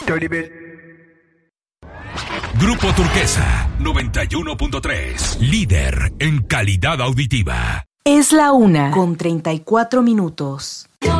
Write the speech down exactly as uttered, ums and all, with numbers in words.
Grupo Turquesa noventa y uno punto tres, líder en calidad auditiva. Es la una con treinta y cuatro minutos.